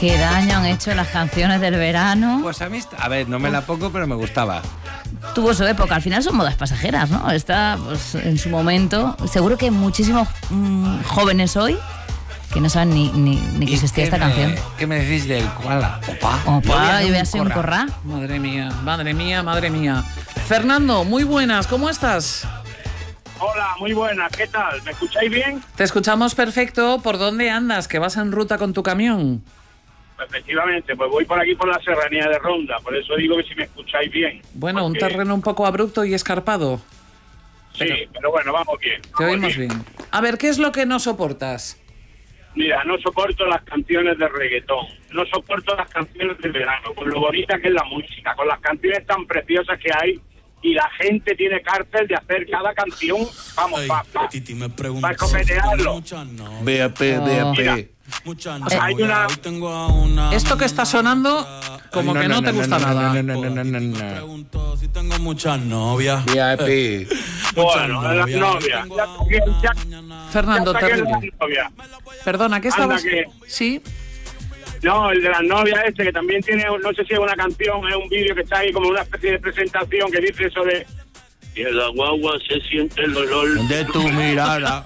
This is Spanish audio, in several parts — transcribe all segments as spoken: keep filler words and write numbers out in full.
Qué daño han hecho las canciones del verano. Pues a mí, a ver, no me la pongo, pero me gustaba. Tuvo su época, al final son modas pasajeras, ¿no? Está pues, en su momento. Seguro que hay muchísimos mmm, jóvenes hoy que no saben ni, ni, ni que existía esta me, canción. ¿Qué me decís del koala? Opa, Opa, yo voy a ser un corra. Madre mía, madre mía, madre mía. Fernando, muy buenas, ¿cómo estás? Hola, muy buenas, ¿qué tal? ¿Me escucháis bien? Te escuchamos perfecto. ¿Por dónde andas? ¿Que vas en ruta con tu camión? Efectivamente, pues voy por aquí por la serranía de Ronda, por eso digo que si me escucháis bien. Bueno, porque... un terreno un poco abrupto y escarpado. Sí, pero, pero bueno, vamos bien. Vamos te oímos bien. bien. A ver, ¿qué es lo que no soportas? Mira, no soporto las canciones de reggaetón, no soporto las canciones de verano, con lo bonita que es la música, con las canciones tan preciosas que hay, y la gente tiene cárcel de hacer cada canción, vamos, para pa, pa, pa escopetearlo. B A P, B A P. O sea, hay una... Esto que está sonando, como no, que no, no te no, gusta no, nada. No, no, no, no, no, no, no. Si tengo muchas novias. B A P. Bueno, las novias. Ya, Fernando, ya terrible. Perdona, ¿qué estabas...? Que... ¿Sí? No, el de las novias este, que también tiene, no sé si es una canción, es un vídeo que está ahí como una especie de presentación que dice eso de... Y en la guagua se siente el olor... De tu mirada.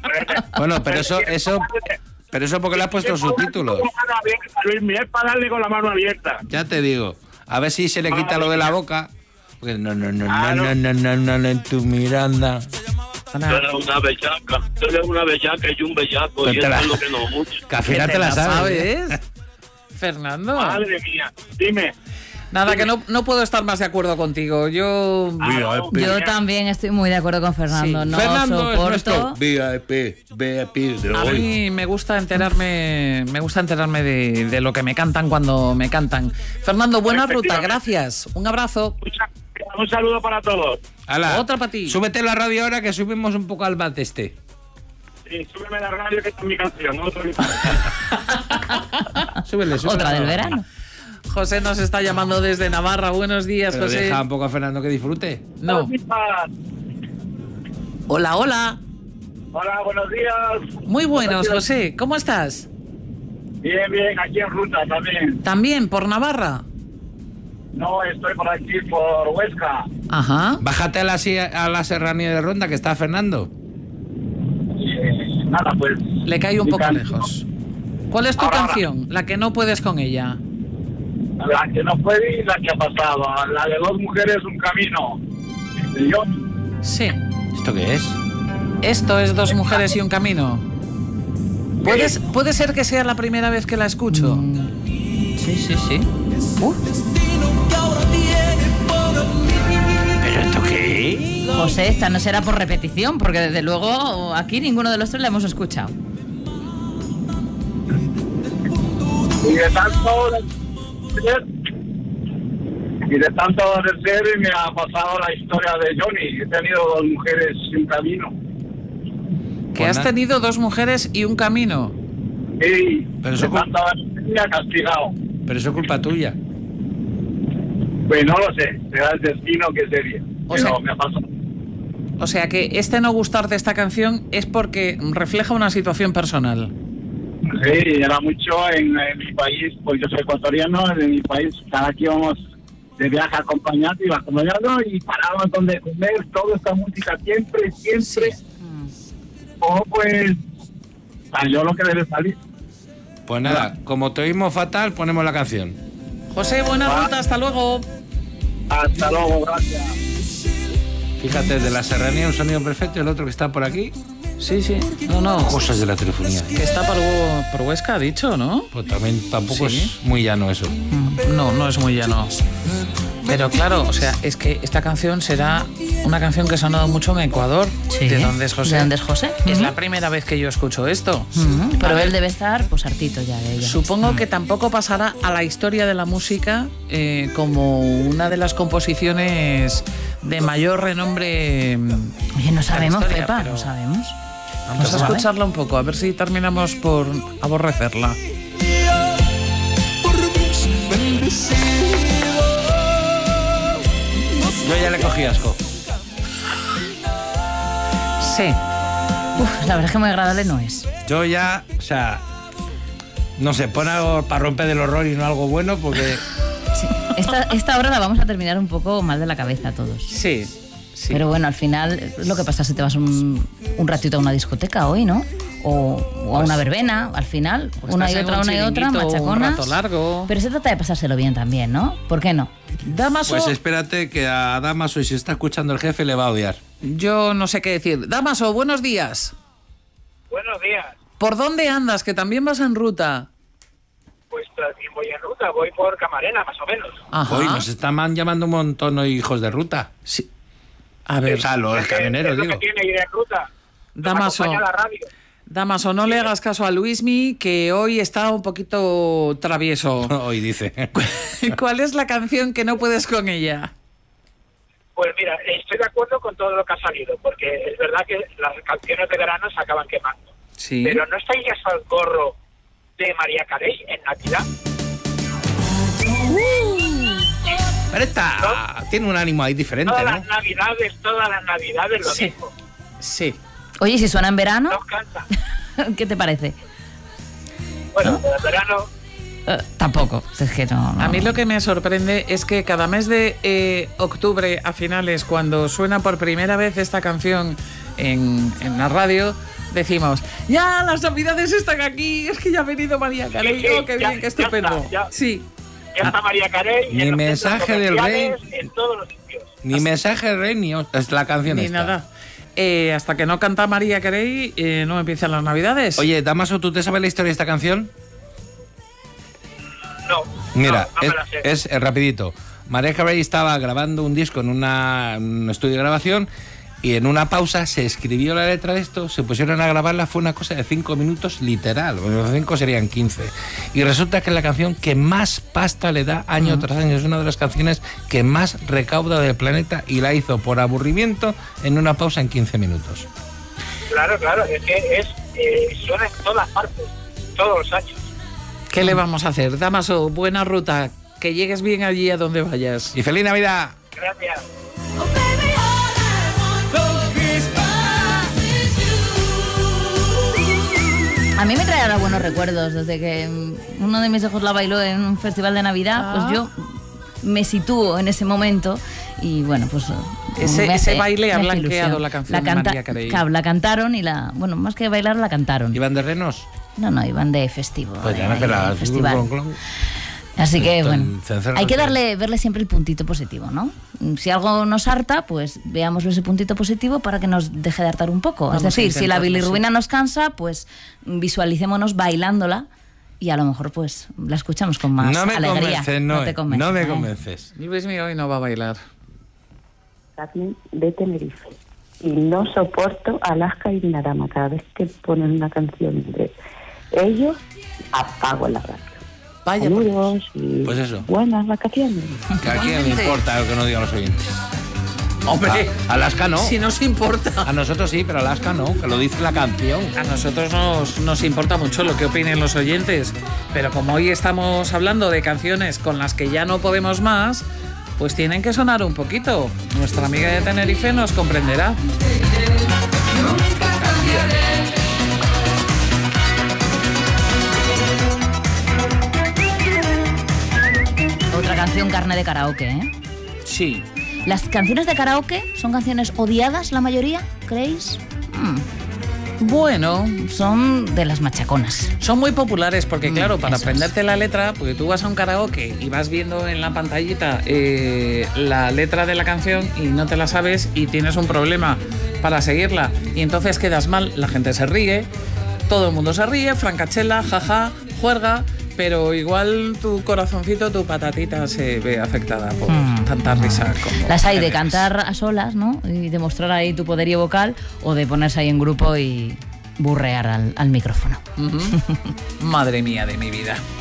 Bueno, pero eso... eso... Pero eso porque le has puesto subtítulos. Luis Miguel, para darle con la mano abierta. Ya te digo. A ver si se le quita lo de la boca. Porque no, no, no, no, no, no, no, no, no, en tu miranda. Tú eres una bellaca. Tú eres una bellaca y un bellaco. Y eso es lo que no mucho. Que al final te la sabes. Fernando. Madre mía. Dime. Nada, que no, no puedo estar más de acuerdo contigo. Yo ah, no, yo también estoy muy de acuerdo con Fernando. Sí. No Fernando soporto. V I P, V I P de A hoy. mí me gusta enterarme, me gusta enterarme de, de lo que me cantan cuando me cantan. Fernando, buena ruta, gracias. Un abrazo. Un saludo para todos. Ala, otra para ti. Súbete la radio ahora que subimos un poco al bat este. Sí, súbeme la radio que está en mi canción. ¿No? súbele, súbele. Otra del verano. José nos está llamando desde Navarra. Buenos días, Pero José. deja un poco a Fernando que disfrute. No. Hola, hola. Hola, buenos días. Muy buenos, José. ¿Cómo estás? Bien, bien, aquí en ruta también. ¿También por Navarra? No, estoy por aquí, por Huesca. Ajá. Bájate a la, a la serranía de Ronda, que está Fernando. Sí, nada, pues... Le cae un poco canto. lejos. ¿Cuál es tu ahora, canción? La que no puedes con ella. La que no puede y la que ha pasado. La de Dos mujeres, un camino. ¿Y yo? Sí. ¿Esto qué es? Esto es Dos mujeres y un camino. ¿Puedes, ¿Puede ser que sea la primera vez que la escucho? Mm. Sí, sí, sí. Uh. ¿Pero esto qué? José, esta no será por repetición, porque desde luego aquí ninguno de los tres la hemos escuchado. Y de tanto... Y de tanto de ser me ha pasado la historia de Johnny. He tenido dos mujeres y un camino. ¿Que has tenido dos mujeres y un camino? Sí, pero eso de tanto me ha castigado. Pero eso es culpa tuya. Pues no lo sé, será el destino que sería. O pero sea, me ha pasado. O sea que este no gustar de esta canción es porque refleja una situación personal. Sí, era mucho en, en mi país, pues yo soy ecuatoriano, en mi país cada que íbamos de viaje acompañado, iba acompañado y parábamos donde comer, toda esta música siempre, siempre. Sí. O pues salió lo que debe salir. Pues nada, como te oímos fatal, ponemos la canción. José, buena ah. ruta, hasta luego. Hasta luego, gracias. Fíjate, de la serranía un sonido perfecto y el otro que está por aquí. Sí, sí. No, no. Cosas de la telefonía. Que está por, por Huesca, ha dicho, ¿no? Pues también tampoco sí. es muy llano eso. No, no es muy llano. Pero claro, o sea, es que esta canción será una canción que ha sonado mucho en Ecuador. Sí. ¿De dónde es José? ¿De dónde es José? Es uh-huh. la primera vez que yo escucho esto. Uh-huh. Pero él debe estar, pues, hartito ya de ella. Supongo uh-huh. que tampoco pasará a la historia de la música eh, como una de las composiciones de mayor renombre. Oye, no sabemos, historia, Pepa, pero... no sabemos. Vamos a escucharla un poco, a ver si terminamos por aborrecerla. Yo ya le cogí asco. Sí. Uf, la verdad es que muy agradable no es. Yo ya, o sea, No sé, pon algo para romper el horror y no algo bueno, porque... Sí. Esta, esta hora la vamos a terminar un poco mal de la cabeza todos. Sí, sí. Pero bueno, al final es lo que pasa si te vas un, un ratito a una discoteca hoy, ¿no? O, o a una verbena, al final, Pues una y estás en otra, un una y otra, chiringuito, machaconas. un rato largo. Pero se trata de pasárselo bien también, ¿no? ¿Por qué no? Damaso, Pues espérate que a Damaso, y si está escuchando el jefe, le va a odiar. yo no sé qué decir. Damaso, buenos días. Buenos días. ¿Por dónde andas? Que también vas en ruta. Pues también voy en ruta, voy por Camarena, más o menos. Ajá. Hoy nos están llamando un montón de hijos de ruta. Sí. A ver, O sea, los Es que camioneros, es lo digo. que tiene ir en ruta. Nos Damaso. acompaña la radio. Damaso, no le hagas caso a Luismi, que hoy está un poquito travieso. Hoy dice. ¿Cuál es la canción que no puedes con ella? Pues mira, estoy de acuerdo con todo lo que ha salido, porque es verdad que las canciones de verano se acaban quemando. Sí. Pero ¿no estáis ya hasta el gorro de María Carey en Navidad? Pero esta tiene un ánimo ahí diferente, Todas ¿no? las navidades, todas las navidades lo Sí. mismo. Sí. Oye, si suena en verano, No cansa. ¿qué te parece? Bueno, pero el verano... Eh, tampoco, es que no, no. A mí lo que me sorprende es que cada mes de eh, octubre a finales, cuando suena por primera vez esta canción en, en la radio, decimos, ya, las navidades están aquí, es que ya ha venido María Carey, Sí, sí, oh, qué ya- bien, qué ya estupendo. está, ya. Sí. Ya está María Carey. Ni en los mensaje centros del comerciales, rey. En todos los sitios. Ni mensaje rey, ni... Es la canción Ni esta. nada. Eh, hasta que no canta María Carey, eh, no empiezan las navidades. Oye, Damaso, ¿tú te sabes la historia de esta canción? No. Mira, no, no me es, la sé. es, eh, rapidito. María Carey estaba grabando un disco en una, un estudio de grabación y en una pausa se escribió la letra de esto, se pusieron a grabarla, fue una cosa de cinco minutos literal, bueno, los cinco serían quince. Y resulta que es la canción que más pasta le da año tras año, es una de las canciones que más recauda del planeta y la hizo por aburrimiento en una pausa en quince minutos. Claro, claro, es que es, eh, suena en todas partes, todos los años. ¿Qué le vamos a hacer? Damaso, buena ruta, que llegues bien allí a donde vayas. ¡Y feliz Navidad! Gracias. A mí me trae ahora buenos recuerdos. Desde que mm, uno de mis hijos la bailó en un festival de Navidad, Ah. pues yo me sitúo en ese momento y bueno, pues... Ese- me ese hace- baile me ha hace blanqueado ilusión. la canción de María Carey. Claro, la cantaron y la... Bueno, más que bailar, la cantaron. ¿Iván de Renos? No, no, iban de festivo. Pues de- ya no, que de la- festival. Así que, Entonces, bueno, se encerra hay que el- darle, verle siempre el puntito positivo, ¿no? Si algo nos harta, pues veamos ese puntito positivo para que nos deje de hartar un poco. Vamos es decir, a si la intentarlo, bilirrubina sí. nos cansa, pues visualicémonos bailándola y a lo mejor pues la escuchamos con más No me alegría. convences, no, te convence, no me ¿eh? convences. Luis mío hoy no va a bailar. Jardín de Tenerife. Y no soporto Alaska y Dinarama. Cada vez que ponen una canción de ellos, apago la radio. Vaya, Saludos y Pues eso. buenas vacaciones. Que a quién le Igualmente. importa lo que nos digan los oyentes. hombre, A- Alaska no. si nos importa. A nosotros sí, pero Alaska no, que lo dice la canción. A nosotros nos, nos importa mucho lo que opinen los oyentes, pero como hoy estamos hablando de canciones con las que ya no podemos más, pues tienen que sonar un poquito. Nuestra amiga de Tenerife nos comprenderá. Otra canción carne de karaoke, ¿eh? Sí. ¿Las canciones de karaoke son canciones odiadas la mayoría, creéis? Mm, Bueno, son de las machaconas. son muy populares porque, claro, para eso aprenderte la letra, porque tú vas a un karaoke y vas viendo en la pantallita eh, la letra de la canción y no te la sabes y tienes un problema para seguirla. Y entonces quedas mal, la gente se ríe, todo el mundo se ríe, francachela, jaja, juerga, pero igual tu corazoncito, tu patatita se ve afectada por Mm. tanta risa como Las hay de generas. cantar a solas, ¿no? Y demostrar ahí tu poderío vocal o de ponerse ahí en grupo y burrear al, al micrófono. Ujú. Madre mía de mi vida.